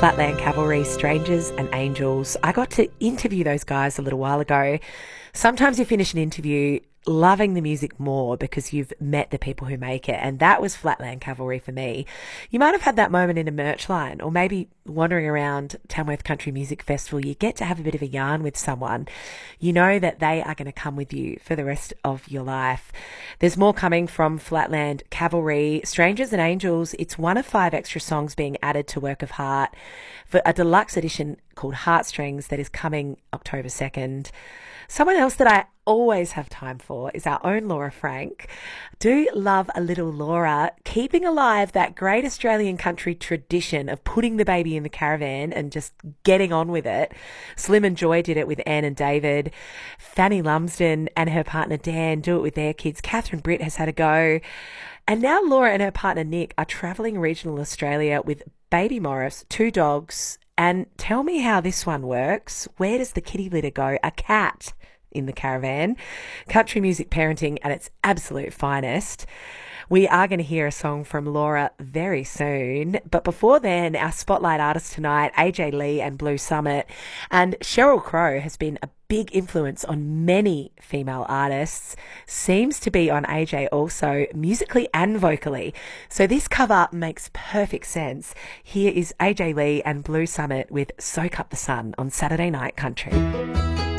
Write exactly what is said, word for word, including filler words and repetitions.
Flatland Cavalry, Strangers and Angels. I got to interview those guys a little while ago. Sometimes you finish an interview loving the music more because you've met the people who make it, and that was Flatland Cavalry for me. You might have had that moment in a merch line, or maybe wandering around Tamworth Country Music Festival. You get to have a bit of a yarn with someone. You know that they are going to come with you for the rest of your life. There's more coming from Flatland Cavalry. Strangers and Angels, it's one of five extra songs being added to Work of Heart for a deluxe edition called Heartstrings that is coming October second. Someone else that I always have time for is our own Laura Frank. Do love a little Laura, keeping alive that great Australian country tradition of putting the baby in the caravan and just getting on with it. Slim and Joy did it with Anne and David. Fanny Lumsden and her partner Dan do it with their kids. Catherine Britt has had a go. And now Laura and her partner Nick are travelling regional Australia with baby Morris, two dogs. And tell me how this one works. Where does the kitty litter go? A cat in the caravan. Country music parenting at its absolute finest. We are going to hear a song from Laura very soon. But before then, our spotlight artists tonight, A J Lee and Blue Summit. And Sheryl Crow has been a big influence on many female artists. Seems to be on A J also, musically and vocally. So this cover makes perfect sense. Here is A J Lee and Blue Summit with Soak Up the Sun on Saturday Night Country.